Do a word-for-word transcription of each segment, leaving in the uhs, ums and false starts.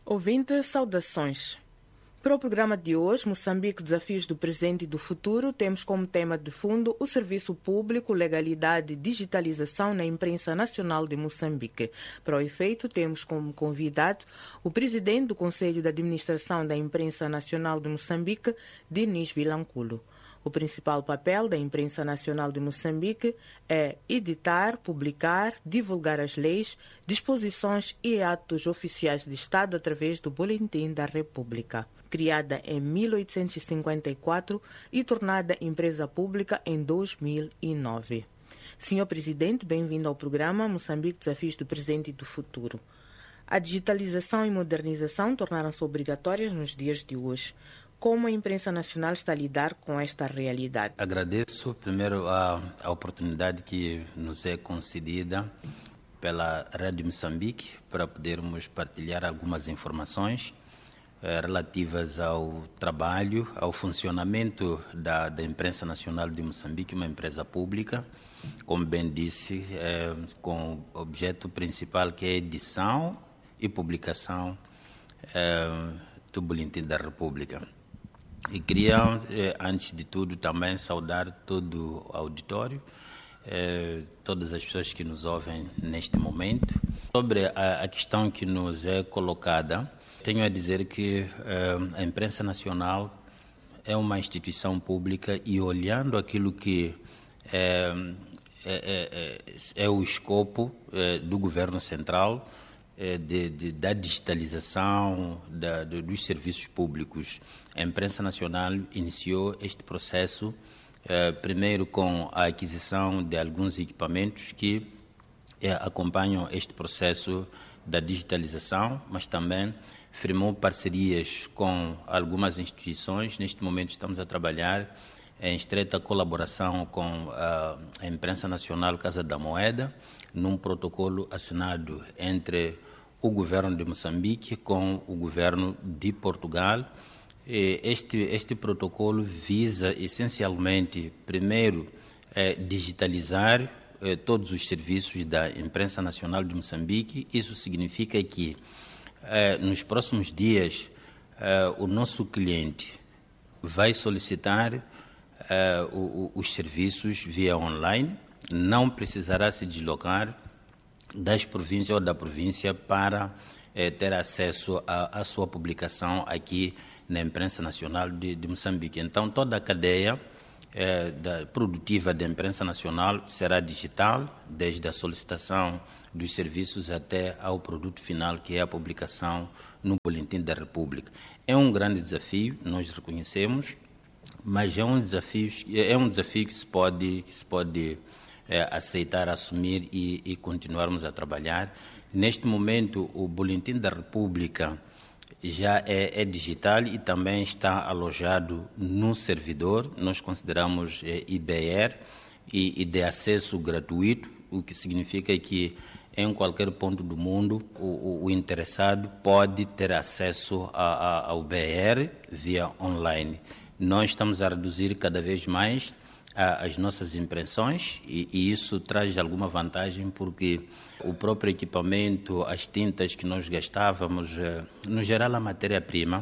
Ouvinte, saudações. Para o programa de hoje, Moçambique, Desafios do Presente e do Futuro, temos como tema de fundo o serviço público, legalidade e digitalização na imprensa nacional de Moçambique. Para o efeito, temos como convidado o presidente do Conselho de Administração da Imprensa Nacional de Moçambique, Dinis Vilanculo. O principal papel da imprensa nacional de Moçambique é editar, publicar, divulgar as leis, disposições e atos oficiais de Estado através do Boletim da República. Criada em mil oitocentos e cinquenta e quatro e tornada empresa pública em dois mil e nove. Senhor Presidente, bem-vindo ao programa Moçambique, Desafios do Presente e do Futuro. A digitalização e modernização tornaram-se obrigatórias nos dias de hoje. Como a imprensa nacional está a lidar com esta realidade? Agradeço primeiro a, a oportunidade que nos é concedida pela Rádio Moçambique para podermos partilhar algumas informações eh, relativas ao trabalho, ao funcionamento da, da imprensa nacional de Moçambique, uma empresa pública, como bem disse, eh, com o objeto principal que é a edição e publicação eh, do Boletim da República. E queria, eh, antes de tudo, também saudar todo o auditório, eh, todas as pessoas que nos ouvem neste momento. Sobre a, a questão que nos é colocada, tenho a dizer que eh, a imprensa nacional é uma instituição pública e, olhando aquilo que é, é, é, é o escopo é, do governo central, De, de, da digitalização da, de, dos serviços públicos. A imprensa nacional iniciou este processo eh, primeiro com a aquisição de alguns equipamentos que eh, acompanham este processo da digitalização, mas também firmou parcerias com algumas instituições. Neste momento estamos a trabalhar em estreita colaboração com a, a imprensa nacional Casa da Moeda, num protocolo assinado entre o governo de Moçambique com o governo de Portugal. Este, este protocolo visa essencialmente, primeiro, eh, digitalizar eh, todos os serviços da imprensa nacional de Moçambique. Isso significa que eh, nos próximos dias eh, o nosso cliente vai solicitar eh, o, o, os serviços via online, não precisará se deslocar das províncias ou da província para eh, ter acesso à sua publicação aqui na imprensa nacional de, de Moçambique. Então, toda a cadeia eh, da, produtiva da imprensa nacional será digital, desde a solicitação dos serviços até ao produto final, que é a publicação no Boletim da República. É um grande desafio, nós reconhecemos, mas é um desafio, é um desafio que se pode, que se pode É, aceitar, assumir e, e continuarmos a trabalhar. Neste momento, o Boletim da República já é, é digital e também está alojado no servidor. Nós consideramos é, I B R e, e de acesso gratuito, o que significa que em qualquer ponto do mundo o, o, o interessado pode ter acesso a, a, ao B R via online. Nós estamos a reduzir cada vez mais as nossas impressões e, e isso traz alguma vantagem porque o próprio equipamento, as tintas que nós gastávamos, no geral a matéria-prima,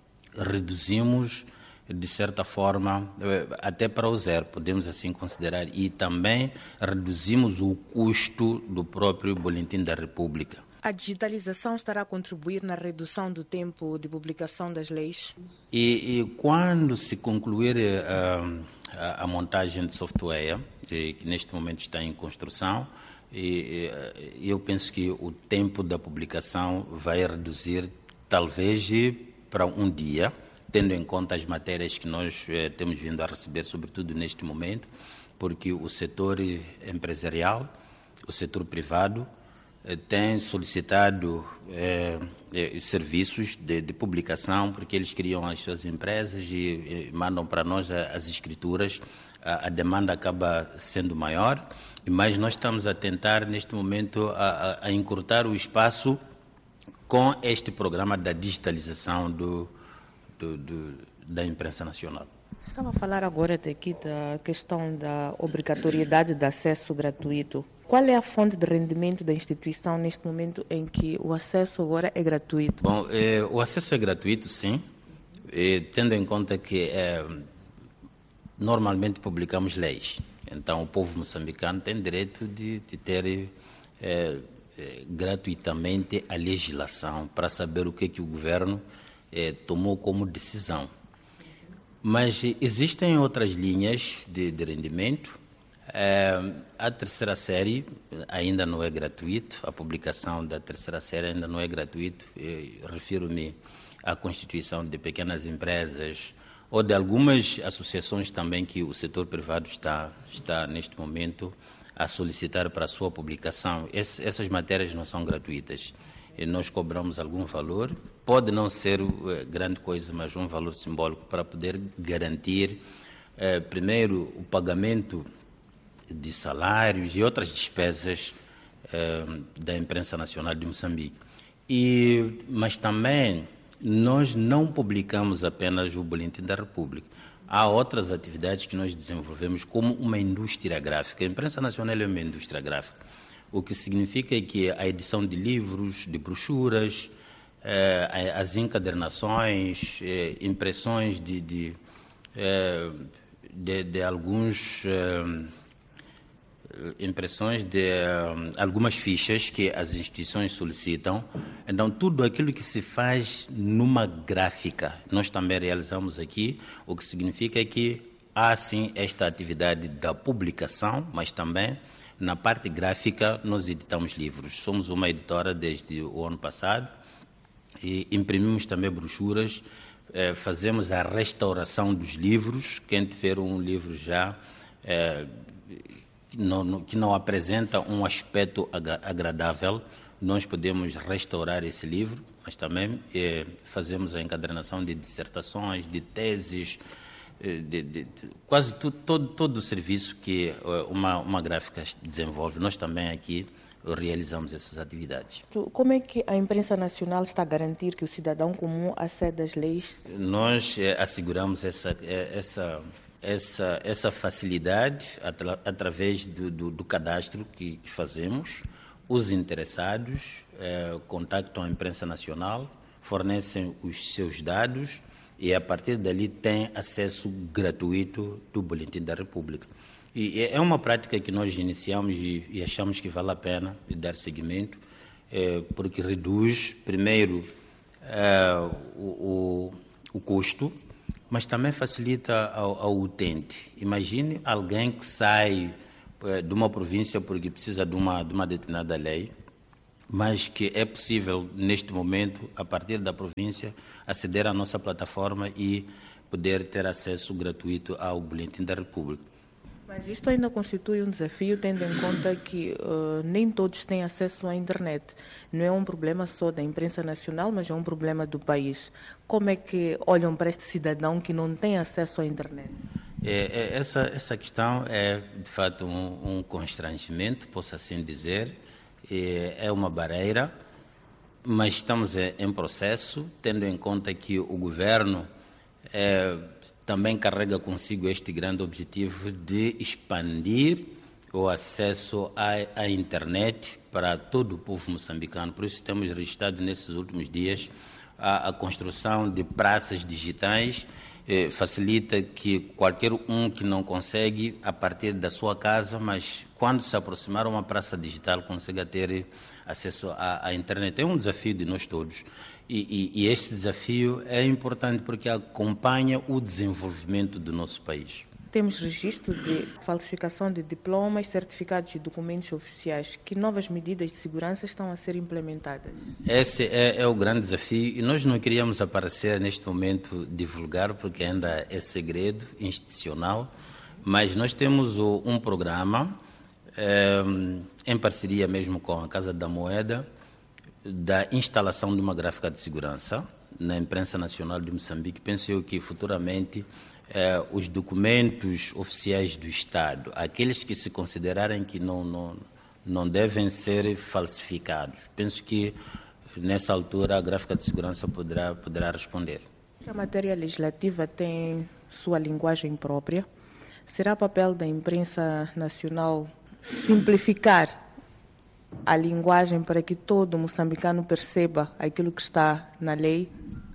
reduzimos de certa forma até para o zero, podemos assim considerar, e também reduzimos o custo do próprio Boletim da República. A digitalização estará a contribuir na redução do tempo de publicação das leis? E, e quando se concluir uh, a, a montagem de software, que neste momento está em construção, e, e, eu penso que o tempo da publicação vai reduzir talvez para um dia, tendo em conta as matérias que nós eh, temos vindo a receber, sobretudo neste momento, porque o setor empresarial, o setor privado, tem solicitado eh, eh, serviços de, de publicação, porque eles criam as suas empresas e, e mandam para nós as escrituras. A, a demanda acaba sendo maior, mas nós estamos a tentar, neste momento, a, a, a encurtar o espaço com este programa da digitalização do, do, do, da imprensa nacional. Estava a falar agora daqui da questão da obrigatoriedade de acesso gratuito. Qual é a fonte de rendimento da instituição neste momento em que o acesso agora é gratuito? Bom, eh, o acesso é gratuito, sim, eh, tendo em conta que eh, normalmente publicamos leis. Então, o povo moçambicano tem direito de, de ter eh, eh, gratuitamente a legislação para saber o que, que o governo eh, tomou como decisão. Mas existem outras linhas de, de rendimento. É, a terceira série ainda não é gratuito, a publicação da terceira série ainda não é gratuito. Refiro-me à constituição de pequenas empresas ou de algumas associações também que o setor privado está, está neste momento a solicitar para a sua publicação. Esse, essas matérias não são gratuitas. E nós cobramos algum valor, pode não ser uh, grande coisa, mas um valor simbólico para poder garantir, uh, primeiro, o pagamento de salários e outras despesas uh, da imprensa nacional de Moçambique. E, mas também nós não publicamos apenas o Boletim da República. Há outras atividades que nós desenvolvemos como uma indústria gráfica. A imprensa nacional é uma indústria gráfica. O que significa que a edição de livros, de brochuras, eh, as encadernações, eh, impressões de, de, eh, de, de alguns eh, impressões de eh, algumas fichas que as instituições solicitam. Então, tudo aquilo que se faz numa gráfica, nós também realizamos aqui, o que significa que há, sim, esta atividade da publicação, mas também na parte gráfica, nós editamos livros. Somos uma editora desde o ano passado e imprimimos também brochuras, eh, fazemos a restauração dos livros. Quem tiver um livro já eh, não, não, que não apresenta um aspecto agra- agradável, nós podemos restaurar esse livro, mas também eh, fazemos a encadernação de dissertações, de teses, De, de, de, quase tu, todo, todo o serviço que uh, uma, uma gráfica desenvolve, nós também aqui realizamos essas atividades. Como é que a imprensa nacional está a garantir que o cidadão comum acede às leis? Nós eh, asseguramos essa, essa, essa, essa facilidade atra, através do, do, do cadastro que, que fazemos. Os interessados eh, contactam a imprensa nacional, fornecem os seus dados e, a partir dali, tem acesso gratuito do Boletim da República. E é uma prática que nós iniciamos e, e achamos que vale a pena dar seguimento, é, porque reduz, primeiro, é, o, o, o custo, mas também facilita ao, ao utente. Imagine alguém que sai é, de uma província porque precisa de uma, de uma determinada lei, mas que é possível, neste momento, a partir da província, aceder à nossa plataforma e poder ter acesso gratuito ao Boletim da República. Mas isto ainda constitui um desafio, tendo em conta que uh, nem todos têm acesso à internet. Não é um problema só da imprensa nacional, mas é um problema do país. Como é que olham para este cidadão que não tem acesso à internet? É, é, essa, essa questão é, de fato, um, um constrangimento, posso assim dizer. É uma barreira, mas estamos em processo, tendo em conta que o governo é, também carrega consigo este grande objetivo de expandir o acesso à, à internet para todo o povo moçambicano. Por isso temos registrado nesses últimos dias a, a construção de praças digitais, eh, facilita que qualquer um que não consegue, a partir da sua casa, mas quando se aproximar a uma praça digital, consiga ter acesso à, à internet. É um desafio de nós todos. E, e, e este desafio é importante porque acompanha o desenvolvimento do nosso país. Temos registro de falsificação de diplomas, certificados e documentos oficiais. Que novas medidas de segurança estão a ser implementadas? Esse é, é o grande desafio e nós não queríamos aparecer neste momento divulgar porque ainda é segredo institucional, mas nós temos o, um programa é, em parceria mesmo com a Casa da Moeda da instalação de uma gráfica de segurança na imprensa nacional de Moçambique. Penso eu que futuramente Eh, os documentos oficiais do Estado, aqueles que se considerarem que não, não, não devem ser falsificados. Penso que nessa altura a gráfica de segurança poderá, poderá responder. A matéria legislativa tem sua linguagem própria. Será papel da imprensa nacional simplificar a linguagem para que todo moçambicano perceba aquilo que está na lei?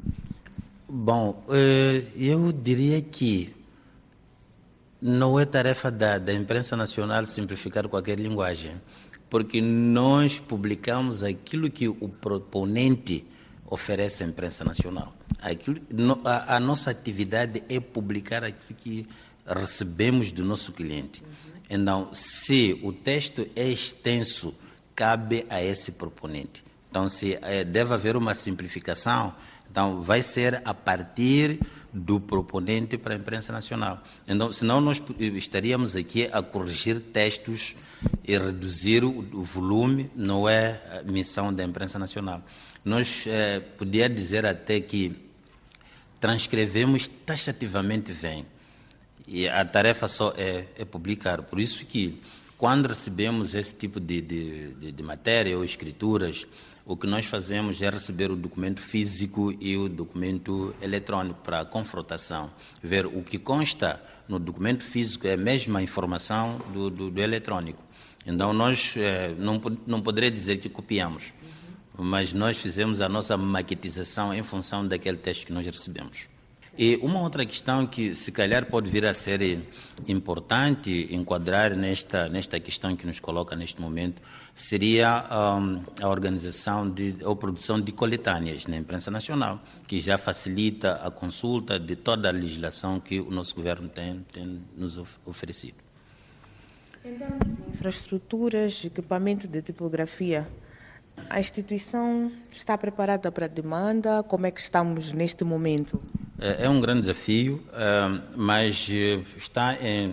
Bom, eu diria que não é tarefa da, da imprensa nacional simplificar qualquer linguagem, porque nós publicamos aquilo que o proponente oferece à imprensa nacional. Aquilo, a, a nossa atividade é publicar aquilo que recebemos do nosso cliente. Uhum. Então, se o texto é extenso, cabe a esse proponente. Então, se é, deve haver uma simplificação, então vai ser a partir do proponente para a imprensa nacional. Então, senão nós estaríamos aqui a corrigir textos e reduzir o, o volume, não é a missão da imprensa nacional. Nós eh, podia dizer até que transcrevemos taxativamente bem, e a tarefa só é, é publicar. Por isso que, quando recebemos esse tipo de, de, de, de matéria ou escrituras, o que nós fazemos é receber o documento físico e o documento eletrônico para confrontação. Ver o que consta no documento físico é a mesma informação do, do, do eletrônico. Então, nós eh, não, não poderia dizer que copiamos, uhum. mas nós fizemos a nossa maquetização em função daquele texto que nós recebemos. E uma outra questão que, se calhar, pode vir a ser importante enquadrar nesta, nesta questão que nos coloca neste momento, seria um, a organização de, ou produção de coletâneas na imprensa nacional, que já facilita a consulta de toda a legislação que o nosso governo tem, tem nos oferecido. Em termos de infraestruturas, equipamento de tipografia, a instituição está preparada para a demanda? Como é que estamos neste momento? É um grande desafio, mas está em,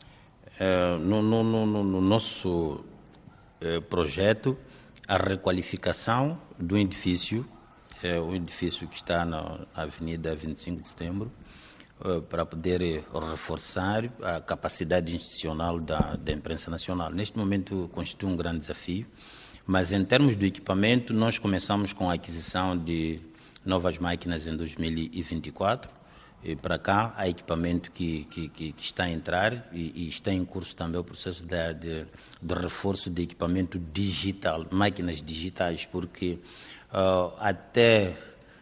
no, no, no, no nosso projeto a requalificação do edifício, é o edifício que está na Avenida vinte e cinco de Setembro, para poder reforçar a capacidade institucional da, da imprensa nacional. Neste momento constitui um grande desafio, mas em termos do equipamento, nós começamos com a aquisição de novas máquinas em dois mil e vinte e quatro. E para cá há equipamento que, que, que está a entrar e, e está em curso também o processo de, de, de reforço de equipamento digital, máquinas digitais, porque uh, até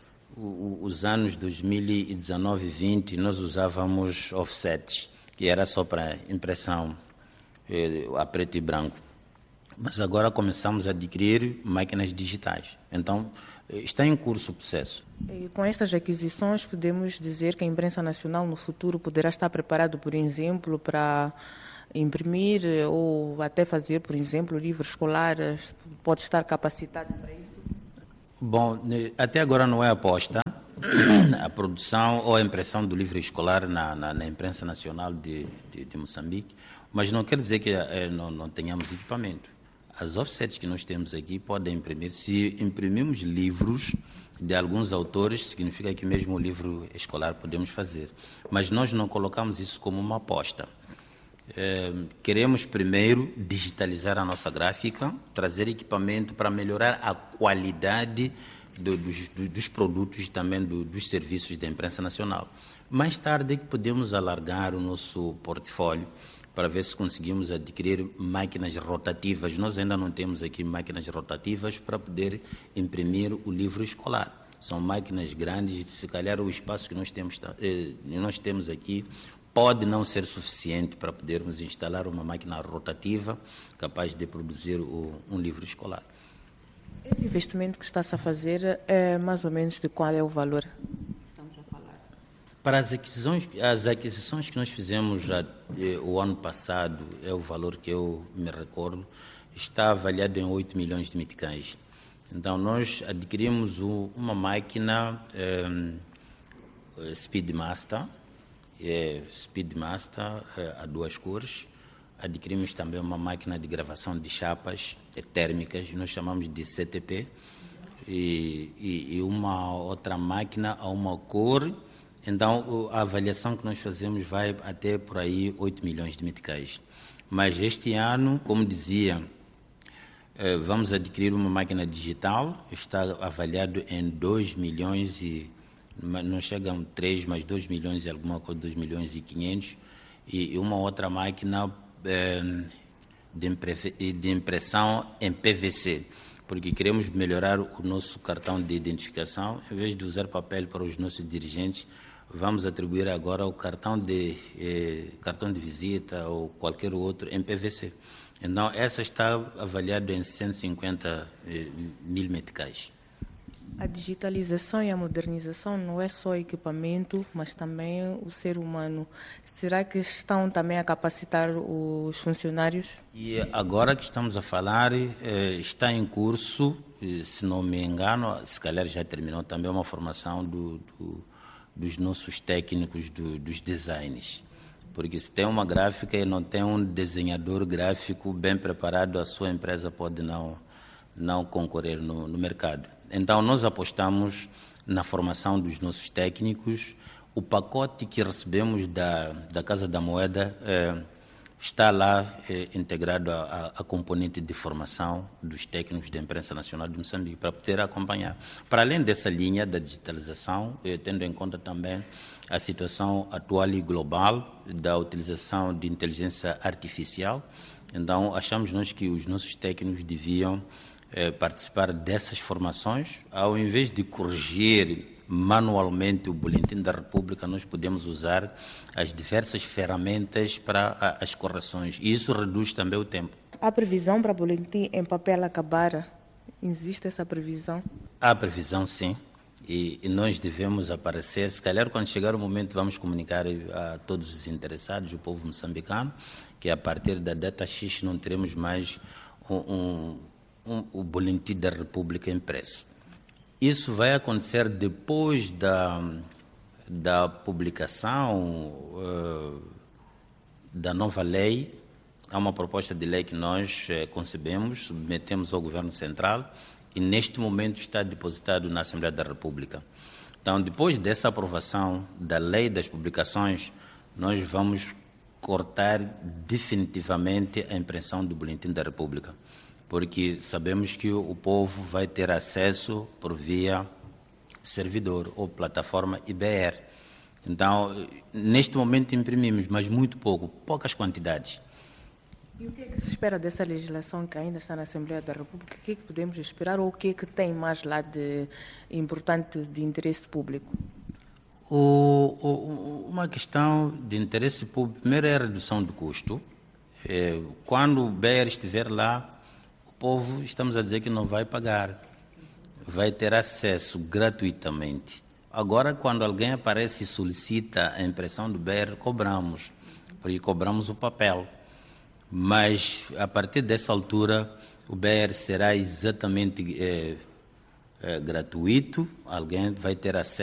o, os anos dois mil e dezenove e vinte nós usávamos offsets, que era só para impressão eh, a preto e branco. Mas agora começamos a adquirir máquinas digitais. Então, está em curso o processo. E com estas aquisições, podemos dizer que a imprensa nacional no futuro poderá estar preparado, por exemplo, para imprimir ou até fazer, por exemplo, livros escolares? Pode estar capacitado para isso? Bom, até agora não é aposta a produção ou a impressão do livro escolar na, na, na imprensa nacional de, de, de Moçambique, mas não quer dizer que é, não, não tenhamos equipamento. As offsets que nós temos aqui podem imprimir. Se imprimimos livros de alguns autores, significa que mesmo o livro escolar podemos fazer. Mas nós não colocamos isso como uma aposta. É, queremos primeiro digitalizar a nossa gráfica, trazer equipamento para melhorar a qualidade do, dos, dos produtos e também do, dos serviços da imprensa nacional. Mais tarde podemos alargar o nosso portfólio para ver se conseguimos adquirir máquinas rotativas. Nós ainda não temos aqui máquinas rotativas para poder imprimir o livro escolar. São máquinas grandes, se calhar o espaço que nós temos, eh, nós temos aqui pode não ser suficiente para podermos instalar uma máquina rotativa capaz de produzir o, um livro escolar. Esse investimento que está-se a fazer, é mais ou menos de qual é o valor? Para as aquisições, as aquisições que nós fizemos já, eh, o ano passado, é o valor que eu me recordo, está avaliado em oito milhões de meticais. Então, nós adquirimos o, uma máquina eh, Speedmaster, eh, Speedmaster eh, a duas cores. Adquirimos também uma máquina de gravação de chapas eh, térmicas, nós chamamos de C T P, e, e, e uma outra máquina a uma cor. Então, a avaliação que nós fazemos vai até por aí oito milhões de meticais. Mas este ano, como dizia, vamos adquirir uma máquina digital, está avaliado em dois milhões e... não chegam três, mas dois milhões e alguma coisa, dois milhões e quinhentos. E uma outra máquina, de, impre- de impressão em P V C, porque queremos melhorar o nosso cartão de identificação. Em vez de usar papel para os nossos dirigentes, vamos atribuir agora o cartão de, eh, cartão de visita ou qualquer outro em P V C. Então, essa está avaliada em cento e cinquenta eh, mil meticais. A digitalização e a modernização não é só equipamento, mas também o ser humano. Será que estão também a capacitar os funcionários? E agora que estamos a falar, eh, está em curso, eh, se não me engano, se calhar já terminou também uma formação do, do, dos nossos técnicos, do, dos designs. Porque se tem uma gráfica e não tem um desenhador gráfico bem preparado, a sua empresa pode não, não concorrer no, no mercado. Então, nós apostamos na formação dos nossos técnicos. O pacote que recebemos da, da Casa da Moeda eh, está lá eh, integrado a, a componente de formação dos técnicos da Imprensa Nacional de Moçambique, para poder acompanhar. Para além dessa linha da digitalização, eh, tendo em conta também a situação atual e global da utilização de inteligência artificial, então achamos nós que os nossos técnicos deviam eh, participar dessas formações. Ao invés de corrigir manualmente o Boletim da República, nós podemos usar as diversas ferramentas para a, as correções, e isso reduz também o tempo. Há previsão para o boletim em papel acabar? Existe essa previsão? Há previsão, sim. E, e nós devemos aparecer, se calhar quando chegar o momento vamos comunicar a todos os interessados, o povo moçambicano, que a partir da data X não teremos mais um, um, um, o Boletim da República impresso. Isso vai acontecer depois da, da publicação uh, da nova lei. Há uma proposta de lei que nós uh, concebemos, submetemos ao Governo Central, e neste momento está depositado na Assembleia da República. Então, depois dessa aprovação da lei das publicações, nós vamos cortar definitivamente a impressão do Boletim da República, porque sabemos que o povo vai ter acesso por via servidor ou plataforma I B R. Então, neste momento imprimimos, mas muito pouco, poucas quantidades. E o que é que se espera dessa legislação que ainda está na Assembleia da República? O que é que podemos esperar ou o que é que tem mais lá de importante de interesse público? O, o, uma questão de interesse público, primeiro é a redução do custo. É, quando o B R estiver lá, o povo, estamos a dizer que não vai pagar, vai ter acesso gratuitamente. Agora, quando alguém aparece e solicita a impressão do B R, cobramos, porque cobramos o papel. Mas, a partir dessa altura, o B R será exatamente é, é, gratuito, alguém vai ter acesso